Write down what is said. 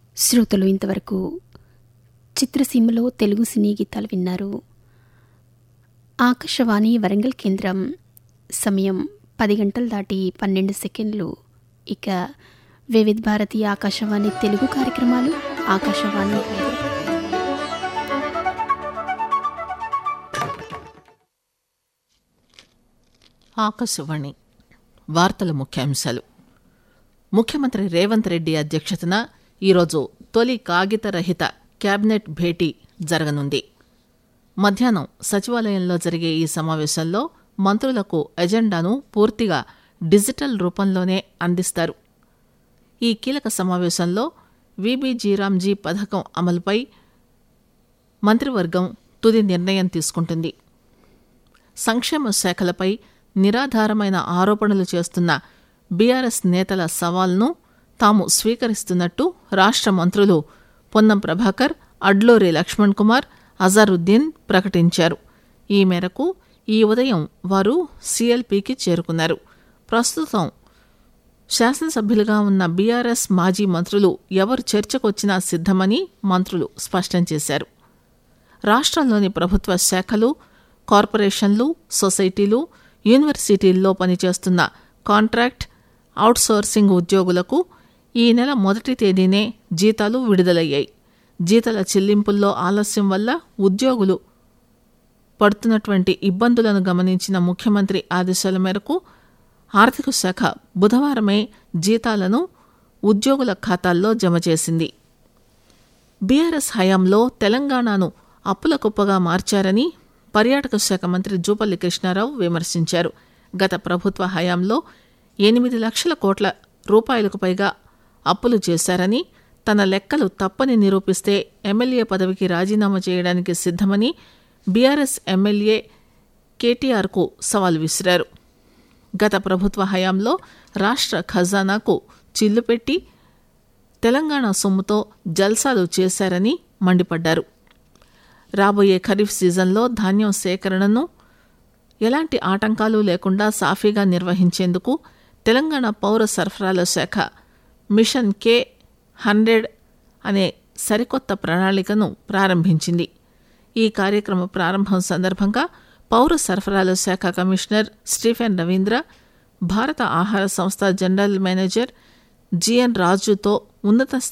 శ్రోతలు ఇంతవరకు చిత్రసీమలో తెలుగు సినీ గీతాలు విన్నారు. ఆకాశవాణి వరంగల్ కేంద్రం. సమయం 10 గంటలు దాటి 12 సెకండ్లు. ఇక వివిధ భారతి ఆకాశవాణి తెలుగు కార్యక్రమాలు ఆకాశవాణి ఆకాశవాణి వార్తల ముఖ్యాంశాలు. ముఖ్యమంత్రి రేవంత్ రెడ్డి అధ్యక్షతన ఈరోజు తొలి కాగిత రహిత కేబినెట్ భేటీ జరగనుంది. మధ్యాహ్నం సచివాలయంలో జరిగే ఈ సమావేశంలో మంత్రులకు ఎజెండాను పూర్తిగా డిజిటల్ రూపంలోనే అందిస్తారు. ఈ కీలక సమావేశంలో వీబీజీరామ్జీ పథకం అమలుపై మంత్రివర్గం తుది నిర్ణయం తీసుకుంటుంది. సంక్షేమ శాఖలపై నిరాధారమైన ఆరోపణలు చేస్తున్న బీఆర్ఎస్ నేతల సవాల్ను తాము స్వీకరిస్తున్నట్టు రాష్ట్ర మంత్రులు పొన్నం ప్రభాకర్, అడ్లూరి లక్ష్మణ్ కుమార్, అజారుద్దీన్ ప్రకటించారు. ఈ మేరకు ఈ ఉదయం వారు సీఎల్పీకి చేరుకున్నారు. ప్రస్తుతం శాసనసభ్యులుగా ఉన్న బీఆర్ఎస్ మాజీ మంత్రులు ఎవరు చర్చకొచ్చినా సిద్ధమని మంత్రులు స్పష్టం చేశారు. రాష్ట్రంలోని ప్రభుత్వ శాఖలు, కార్పొరేషన్లు, సొసైటీలు, యూనివర్సిటీల్లో పనిచేస్తున్న కాంట్రాక్ట్, అవుట్సోర్సింగ్ ఉద్యోగులకు ఈ నెల 1వ తేదీనే జీతాలు విడుదలయ్యాయి. జీతాల చెల్లింపుల్లో ఆలస్యం వల్ల ఉద్యోగులు పడుతున్నటువంటి ఇబ్బందులను గమనించిన ముఖ్యమంత్రి ఆదేశాల మేరకు ఆర్థిక శాఖ బుధవారమే జీతాలను ఉద్యోగుల ఖాతాల్లో జమ చేసింది. బీఆర్ఎస్ హయాంలో తెలంగాణను అప్పుల కుప్పగా మార్చారని పర్యాటక శాఖ మంత్రి జూపల్లి కృష్ణారావు విమర్శించారు. గత ప్రభుత్వ హయాంలో 8 లక్షల కోట్ల రూపాయలకు పైగా అప్పులు చేశారని, తన లెక్కలు తప్పని నిరూపిస్తే ఎమ్మెల్యే పదవికి రాజీనామా చేయడానికి సిద్ధమని బీఆర్ఎస్ ఎమ్మెల్యే కేటీఆర్కు సవాల్ విసిరారు. గత ప్రభుత్వ హయాంలో రాష్ట్ర ఖజానాకు చిల్లు పెట్టి తెలంగాణ సొమ్ముతో జల్సాలు చేశారని మండిపడ్డారు. రాబోయే ఖరీఫ్ సీజన్లో ధాన్యం సేకరణను ఎలాంటి ఆటంకాలు లేకుండా సాఫీగా నిర్వహించేందుకు తెలంగాణ పౌర సరఫరాల శాఖ మిషన్ K100 అనే సరికొత్త ప్రణాళికను ప్రారంభించింది. ఈ కార్యక్రమ ప్రారంభం సందర్భంగా పౌర సరఫరాల శాఖ కమిషనర్ స్టీఫెన్ రవీంద్ర, భారత ఆహార సంస్థ జనరల్ మేనేజర్ జిఎన్ రాజుతో ఉన్నత